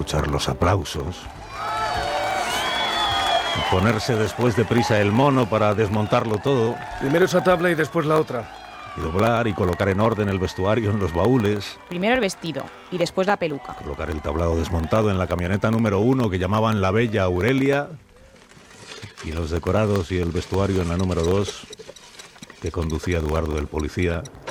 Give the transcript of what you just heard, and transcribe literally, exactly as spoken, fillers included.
escuchar los aplausos. Ponerse después de prisa el mono para desmontarlo todo. Primero esa tabla y después la otra. Y doblar y colocar en orden el vestuario en los baúles. Primero el vestido y después la peluca. Colocar el tablado desmontado en la camioneta número uno que llamaban la Bella Aurelia. Y los decorados y el vestuario en la número dos que conducía Eduardo el policía.